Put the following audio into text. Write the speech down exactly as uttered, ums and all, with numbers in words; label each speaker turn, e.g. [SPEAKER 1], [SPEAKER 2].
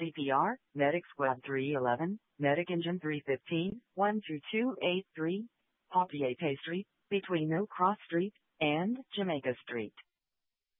[SPEAKER 1] C P R, Medic Squad three eleven, Medic Engine three fifteen, one two two eight three, Papier Street, between Mill Cross Street and Jamaica Street.